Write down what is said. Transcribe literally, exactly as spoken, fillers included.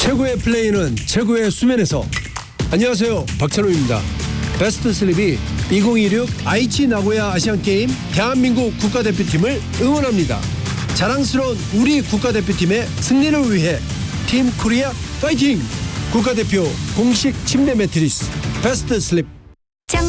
최고의 플레이는 최고의 수면에서. 안녕하세요, 박찬호입니다. 베스트 슬립이 이천이십육 아이치 나고야 아시안게임 대한민국 국가대표팀을 응원합니다. 자랑스러운 우리 국가대표팀의 승리를 위해 팀 코리아 파이팅! 국가대표 공식 침대 매트리스 베스트 슬립.